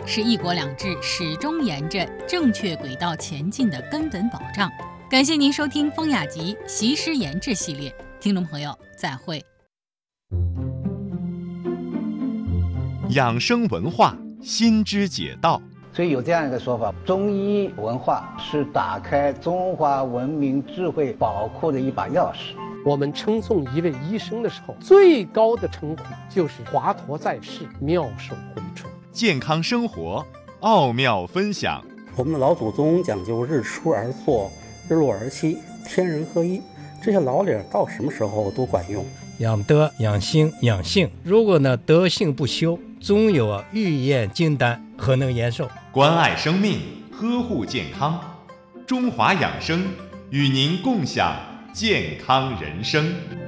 是一国两制始终沿着正确轨道前进的根本保障。感谢您收听风雅集习师研制系列，听众朋友再会。 养生文化，心知解道。 所以有这样一个说法，中医文化是打开中华文明智慧宝库的一把钥匙。 我们称颂一位医生的时候，最高的称呼就是华佗在世，妙手回春。 健康生活，奥妙分享。 我们的老祖宗讲究日出而作，日落而息，天人合一，这些老理到什么时候都管用。 养德、养心、养性，如果呢德性不修，总有欲验金丹，何能延寿？ 关爱生命，呵护健康，中华养生与您共享健康人生。